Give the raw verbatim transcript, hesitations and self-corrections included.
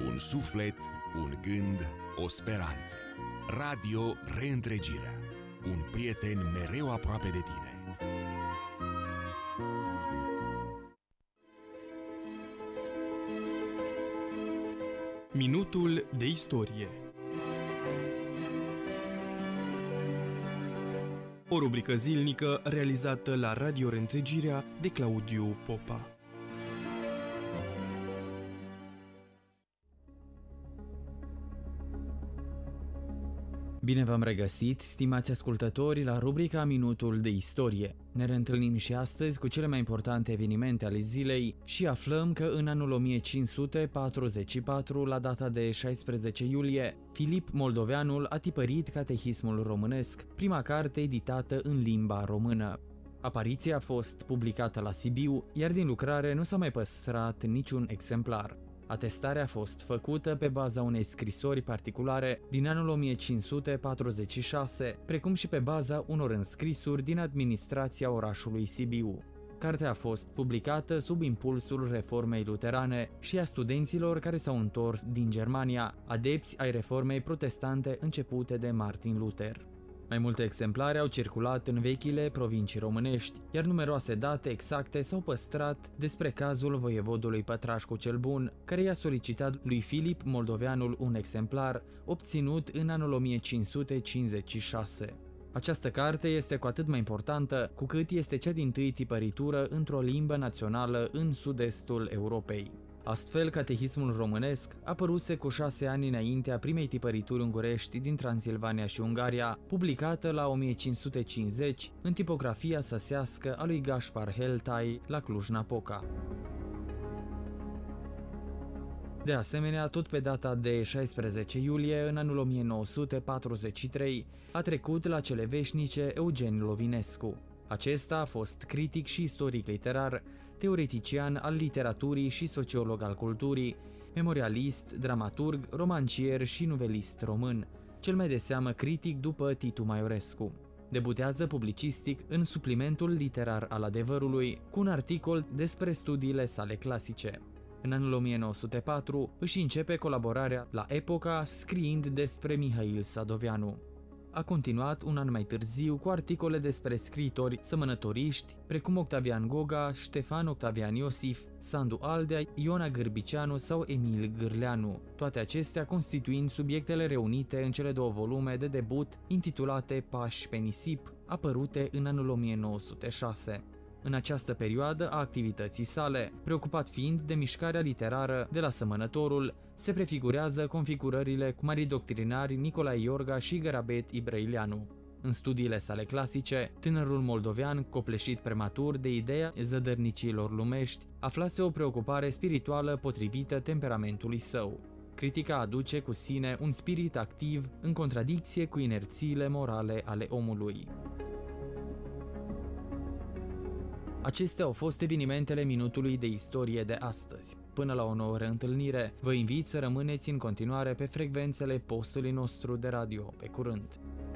Un suflet, un gând, o speranță. Radio Reîntregirea. Un prieten mereu aproape de tine. Minutul de istorie. O rubrică zilnică realizată la Radio Reîntregirea de Claudiu Popa. Bine v-am regăsit, stimați ascultători, la rubrica Minutul de istorie. Ne reîntâlnim și astăzi cu cele mai importante evenimente ale zilei și aflăm că în anul o mie cinci sute patruzeci și patru, la data de șaisprezece iulie, Filip Moldoveanul a tipărit Catehismul românesc, prima carte editată în limba română. Apariția a fost publicată la Sibiu, iar din lucrare nu s-a mai păstrat niciun exemplar. Atestarea a fost făcută pe baza unei scrisori particulare din anul o mie cinci sute patruzeci și șase, precum și pe baza unor înscrisuri din administrația orașului Sibiu. Cartea a fost publicată sub impulsul reformei luterane și a studenților care s-au întors din Germania, adepți ai reformei protestante începute de Martin Luther. Mai multe exemplare au circulat în vechile provincii românești, iar numeroase date exacte s-au păstrat despre cazul voievodului Pătrașcu cel Bun, care i-a solicitat lui Filip Moldoveanul un exemplar, obținut în anul o mie cinci sute cincizeci și șase. Această carte este cu atât mai importantă cu cât este cea dintâi tipăritură într-o limbă națională în sud-estul Europei. Astfel, Catehismul românesc apăruse cu șase ani înaintea primei tipărituri ungurești din Transilvania și Ungaria, publicată la o mie cinci sute cincizeci în tipografia săsească a lui Gaspar Heltai la Cluj-Napoca. De asemenea, tot pe data de șaisprezece iulie, în anul o mie nouă sute patruzeci și trei, a trecut la cele veșnice Eugen Lovinescu. Acesta a fost critic și istoric literar, teoretician al literaturii și sociolog al culturii, memorialist, dramaturg, romancier și nuvelist român, cel mai de seamă critic după Titu Maiorescu. Debutează publicistic în suplimentul literar al Adevărului cu un articol despre studiile sale clasice. În anul o mie nouă sute patru își începe colaborarea la Epoca scriind despre Mihail Sadoveanu. A continuat un an mai târziu cu articole despre scriitori sămănătoriști, precum Octavian Goga, Ștefan Octavian Iosif, Sandu Aldea, Iona Gârbiceanu sau Emil Gârleanu, toate acestea constituind subiectele reunite în cele două volume de debut intitulate Pași pe nisip, apărute în anul o mie nouă sute șase. În această perioadă a activității sale, preocupat fiind de mișcarea literară de la Sămănătorul, se prefigurează configurările cu marii doctrinari Nicolae Iorga și Gărabet Ibrăileanu. În studiile sale clasice, tânărul moldovean, copleșit prematur de ideea zădărnicilor lumești, aflase o preocupare spirituală potrivită temperamentului său. Critica aduce cu sine un spirit activ în contradicție cu inerțiile morale ale omului. Acestea au fost evenimentele minutului de istorie de astăzi. Până la o nouă reîntâlnire, vă invit să rămâneți în continuare pe frecvențele postului nostru de radio. Pe curând!